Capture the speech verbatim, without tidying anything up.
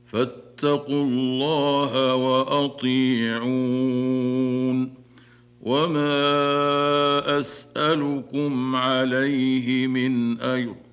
فاتقوا الله وأطيعون وما أسألكم عليه من أجر